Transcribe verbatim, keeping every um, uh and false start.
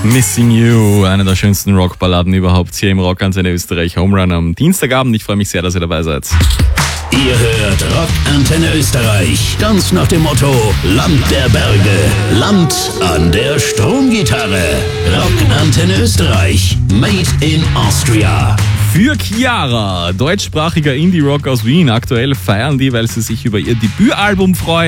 Missing You, eine der schönsten Rockballaden überhaupt hier im Rockantenne Österreich Home Run am Dienstagabend. Ich freue mich sehr, dass ihr dabei seid. Ihr hört Rockantenne Österreich, ganz nach dem Motto Land der Berge, Land an der Stromgitarre. Rockantenne Österreich, made in Austria. Für Chiara, deutschsprachiger Indie-Rock aus Wien. Aktuell feiern die, weil sie sich über ihr Debütalbum freuen.